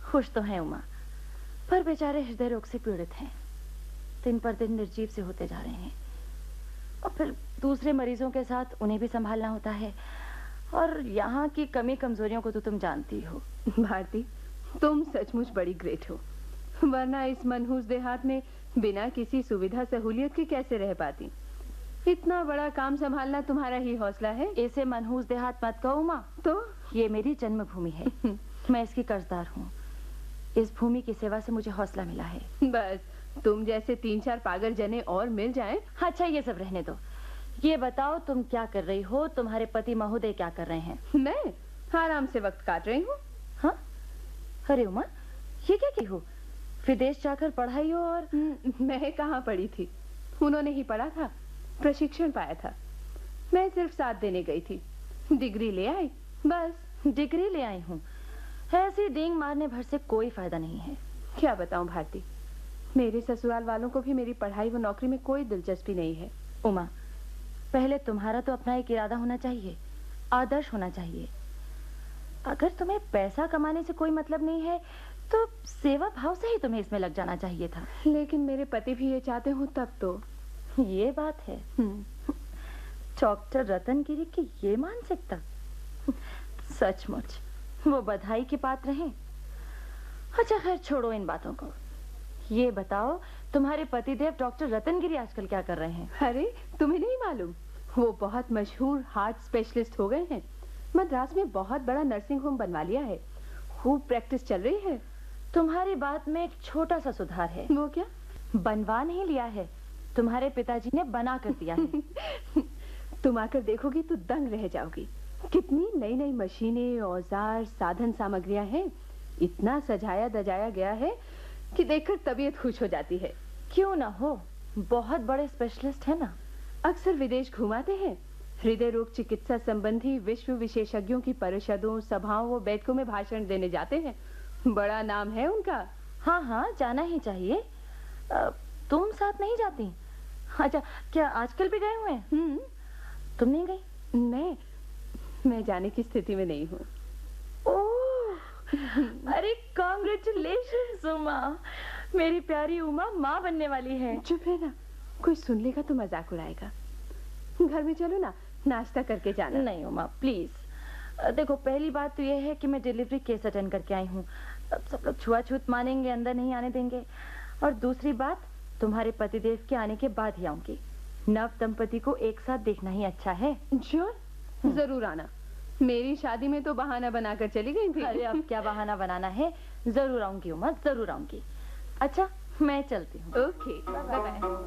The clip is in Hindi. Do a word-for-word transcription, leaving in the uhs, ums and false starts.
खुश तो हैं उमा, पर बेचारे हृदय रोग से पीड़ित हैं। दिन पर दिन निर्जीव से होते जा रहे हैं और फिर दूसरे मरीजों के साथ उन्हें भी संभालना होता है। और यहाँ की कमी कमजोरियों को तो तुम जानती हो। भारती, तुम सचमुच बड़ी ग्रेट हो, वरना इस मनहूस देहात में बिना किसी सुविधा सहूलियत के कैसे रह पाती। इतना बड़ा काम संभालना तुम्हारा ही हौसला है। ऐसे मनहूस देहात मत कहो माँ। तो ये मेरी जन्मभूमि है, मैं इसकी कर्जदार हूँ। इस भूमि की सेवा से मुझे हौसला मिला है। बस तुम जैसे तीन चार पागल जने और मिल जाएं। अच्छा ये सब रहने दो, ये बताओ तुम क्या कर रही हो, तुम्हारे पति महोदय क्या कर रहे हैं? मैं आराम से वक्त काट रही हूँ। हाँ? अरे उमा, ये क्या की हो? विदेश जाकर पढ़ाई हो? और मैं कहाँ पढ़ी थी, उन्होंने ही पढ़ा था, प्रशिक्षण पाया था। मैं सिर्फ साथ देने गई थी, डिग्री ले आई बस। डिग्री ले आई हूँ, ऐसी डींग मारने भर से कोई फायदा नहीं है। क्या बताऊं भारती, मेरे ससुराल वालों को भी मेरी पढ़ाई व नौकरी में कोई दिलचस्पी नहीं है। उमा, पहले तुम्हारा तो अपना एक इरादा होना चाहिए, आदर्श होना चाहिए। अगर तुम्हें पैसा कमाने से कोई मतलब नहीं है तो सेवा भाव से ही तुम्हें इसमें लग जाना चाहिए था। लेकिन मेरे पति भी ये चाहते हो तब तो। ये बात है। डॉक्टर रतनगिरी की ये मानसिकता, सचमुच वो बधाई के पात्र हैं। अच्छा खैर छोड़ो इन बातों को, ये बताओ तुम्हारे पतिदेव डॉक्टर रतनगिरी आजकल क्या कर रहे हैं? अरे तुम्हें नहीं मालूम, वो बहुत मशहूर हार्ट स्पेशलिस्ट हो गए हैं। मद्रास में बहुत बड़ा नर्सिंग होम बनवा लिया है, खूब प्रैक्टिस चल रही है। तुम्हारी बात में एक छोटा सा सुधार है। वो क्या? बनवा नहीं लिया है, तुम्हारे पिताजी ने बना कर दिया है। तुम आकर देखोगी तो दंग रह जाओगी। कितनी नई नई मशीनें, औजार, साधन सामग्रियां हैं। इतना सजाया दजाया गया है कि देखकर तबीयत खुश हो जाती है। क्यों ना हो, बहुत बड़े स्पेशलिस्ट है ना। अक्सर विदेश घुमाते हैं, हृदय रोग चिकित्सा संबंधी विश्व विशेषज्ञों की परिषदों, सभाओं व बैठकों में भाषण देने जाते हैं। बड़ा नाम है उनका। हाँ हाँ जाना ही चाहिए। आ, तुम साथ नहीं जाती? अच्छा क्या आजकल भी गए हुए हैं? हम्म। तुम नहीं गई? मैं मैं जाने की स्थिति में नहीं हूँ। ओह अरे कांग्रेचुलेशंस उमा, मेरी प्यारी उमा माँ बनने वाली है। चुप है ना, कोई सुन लेगा तो मजाक उड़ाएगा। घर में चलो ना, नाश्ता करके जाना। नहीं उमा प्लीज, देखो पहली बात तो ये है कि मैं डिलीवरी केस अटेंड करके आई हूँ, अब सब लोग छुआछूत मानेंगे, अंदर नहीं आने देंगे। और दूसरी बात, तुम्हारे पतिदेव के आने के बाद ही आऊंगी। नव दंपति को एक साथ देखना ही अच्छा है। श्योर, जरूर आना। मेरी शादी में तो बहाना बनाकर चली गई थी। अरे अब क्या बहाना बनाना है, जरूर आऊंगी उमा, जरूर आऊंगी। अच्छा मैं चलती हूँ। Okay bye bye.